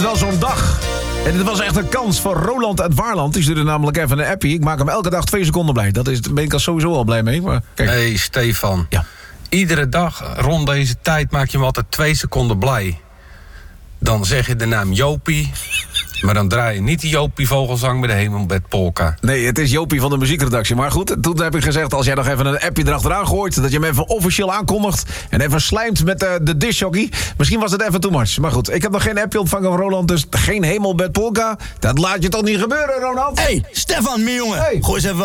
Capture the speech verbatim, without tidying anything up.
wel zo'n dag. En dit was echt een kans voor Roland uit Waarland. Die stuurde namelijk even een appie. Ik maak hem elke dag twee seconden blij. Dat is, daar ben ik al sowieso al blij mee. Maar kijk. Hey Stefan. Ja. Iedere dag rond deze tijd maak je me altijd twee seconden blij. Dan zeg je de naam Jopie. Maar dan draai je niet die Jopie Vogelzang met de Hemelbed Polka. Nee, het is Jopie van de muziekredactie. Maar goed, toen heb ik gezegd, als jij nog even een appje erachteraan gooit, dat je hem even officieel aankondigt en even slijmt met uh, de discjockey. Misschien was het even too much. Maar goed, ik heb nog geen appje ontvangen van Roland, dus geen Hemelbed Polka. Dat laat je toch niet gebeuren, Ronald? Hey, Stefan, mijn jongen. Hey. Gooi eens even